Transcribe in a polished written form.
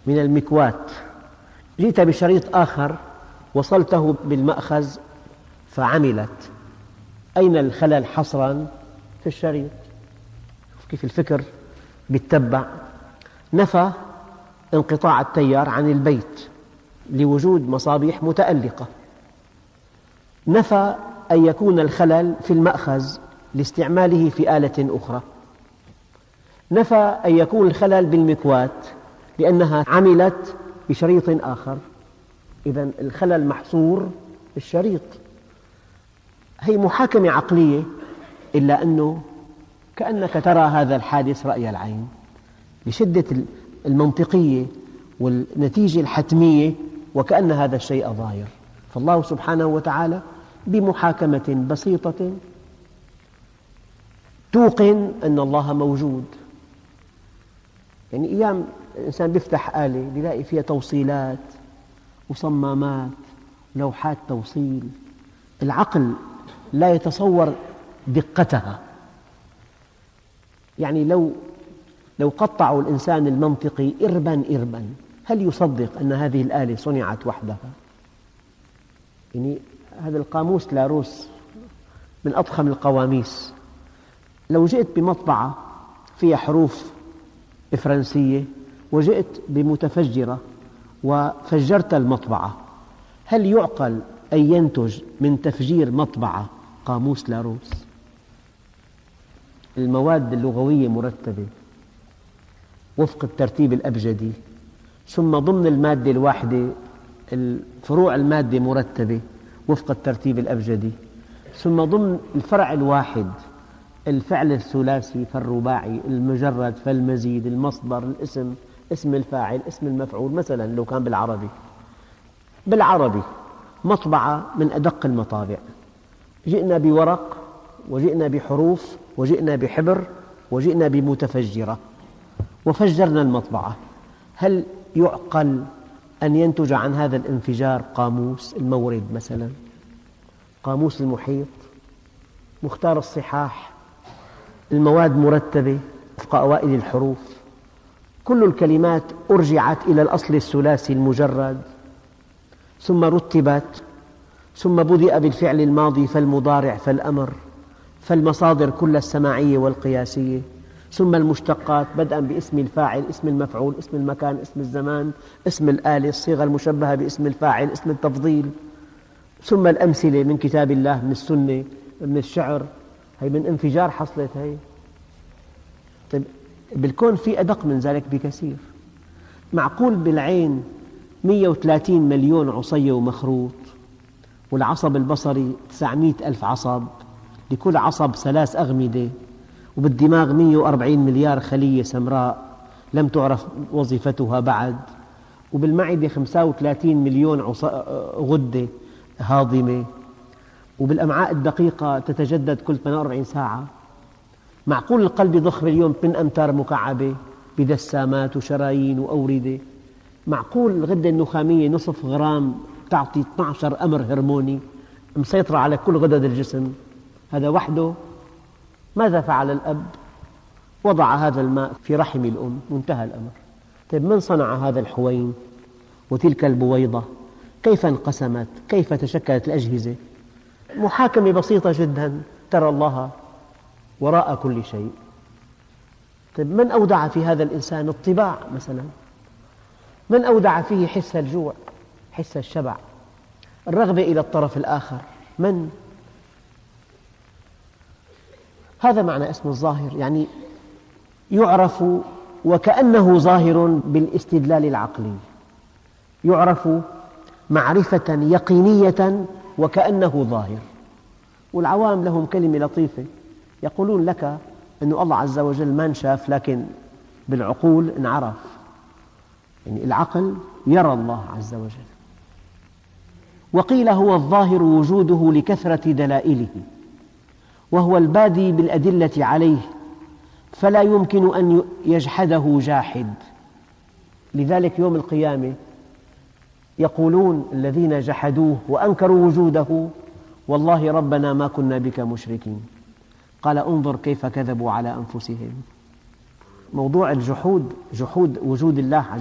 من المكواة، جئت بشريط آخر وصلته بالمأخذ فعملت، أين الخلل حصراً؟ في الشريط. كيف الفكر يتبع. نفى انقطاع التيار عن البيت لوجود مصابيح متألقة، نفى أن يكون الخلل في المأخذ لاستعماله في آلة أخرى، نفى أن يكون الخلل بالمكواة لأنها عملت بشريط آخر. إذن الخلل محصور بالشريط. هي محاكمة عقلية، إلا أنه كأنك ترى هذا الحادث رأي العين لشدة المنطقية والنتيجة الحتمية، وكأن هذا الشيء ظاهر. فالله سبحانه وتعالى بمحاكمة بسيطة توقن أن الله موجود. يعني أيام الإنسان يفتح آلة يلاقي فيها توصيلات وصمامات ولوحات توصيل، العقل لا يتصور دقتها. يعني لو قطعوا الإنسان المنطقي إربا إربا، هل يصدق أن هذه الآلة صنعت وحدها؟ يعني هذا القاموس لاروس من أضخم القواميس، لو جئت بمطبعة فيها حروف فرنسية وجئت بمتفجرة وفجرت المطبعة، هل يعقل أن ينتج من تفجير مطبعة قاموس لاروس؟ المواد اللغوية مرتبة وفق الترتيب الأبجدي، ثم ضمن المادة الواحدة فروع المادة مرتبة وفق الترتيب الأبجدي، ثم ضمن الفرع الواحد الفعل الثلاثي فالرباعي، المجرد فالمزيد، المصدر، الاسم، اسم الفاعل، اسم المفعول. مثلا لو كان بالعربي مطبعة من أدق المطابع، جئنا بورق وجئنا بحروف وجئنا بحبر وجئنا بمتفجرة وفجرنا المطبعة، هل يعقل أن ينتج عن هذا الانفجار قاموس المورد مثلا، قاموس المحيط، مختار الصحاح؟ المواد مرتبة وفق أوائل الحروف، كل الكلمات أرجعت إلى الأصل الثلاثي المجرد، ثم رتبت، ثم بدأ بالفعل الماضي فالمضارع فالأمر، فالمصادر كلها السماعية والقياسية، ثم المشتقات بدءا باسم الفاعل، اسم المفعول، اسم المكان، اسم الزمان، اسم الآلة، الصيغة المشبهة باسم الفاعل، اسم التفضيل، ثم الأمثلة من كتاب الله، من السنة، من الشعر. هي من انفجار حصلت هي. طيب بالكون في أدق من ذلك بكثير. معقول بالعين 130 مليون عصية ومخروط، والعصب البصري 900 ألف عصب، لكل عصب 3 أغمدة، وبالدماغ 140 مليار خلية سمراء لم تعرف وظيفتها بعد، وبالمعدة 35 مليون غدة هاضمة، وبالأمعاء الدقيقة تتجدد كل 48 ساعة. معقول القلب يضخ باليوم 8 أمتار مكعبة بدسامات وشرايين وأوردة؟ معقول الغدة النخامية نصف غرام تعطي 12 أمر هرموني مسيطرة على كل غدد الجسم؟ هذا وحده. ماذا فعل الأب؟ وضع هذا الماء في رحم الأم، منتهى الأمر. طيب من صنع هذا الحوين وتلك البويضة؟ كيف انقسمت؟ كيف تشكلت الأجهزة؟ محاكمة بسيطة جدا، ترى الله وراء كل شيء. طيب من أودع في هذا الإنسان الطباع مثلا؟ من أودع فيه حس الجوع، حس الشبع، الرغبة إلى الطرف الآخر؟ من؟ هذا معنى اسم الظاهر، يعني يعرف وكأنه ظاهر بالاستدلال العقلي، يعرف معرفة يقينية وكأنه ظاهر. والعوام لهم كلمة لطيفة، يقولون لك أن الله عز وجل ما انشاف، لكن بالعقول انعرف. يعني العقل يرى الله عز وجل. وقيل هو الظاهر وجوده لكثرة دلائله، وهو البادي بالأدلة عليه، فلا يمكن أن يجحده جاحد. لذلك يوم القيامة يقولون الذين جحدوه وأنكروا وجوده: والله ربنا ما كنا بك مشركين. قال انظر كيف كذبوا على أنفسهم. موضوع الجحود، جحود وجود الله